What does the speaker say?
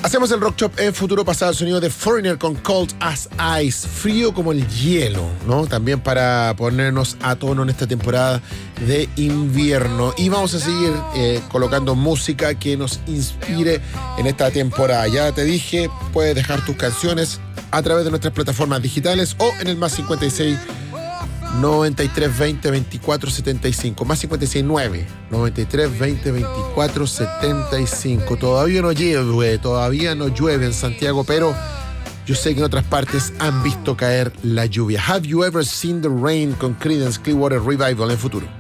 Hacemos el Rock Shop en Futuro Pasado, el sonido de Foreigner con Cold as Ice, frío como el hielo, ¿no? También para ponernos a tono en esta temporada de invierno. Y vamos a seguir colocando música que nos inspire en esta temporada. Ya te dije, puedes dejar tus canciones a través de nuestras plataformas digitales o en el más 56 93 20 24 75, más 56 9 93 20 24 75. Todavía no llueve en Santiago, pero yo sé que en otras partes han visto caer la lluvia. Have you ever seen the rain con Creedence Clearwater Revival en Futuro?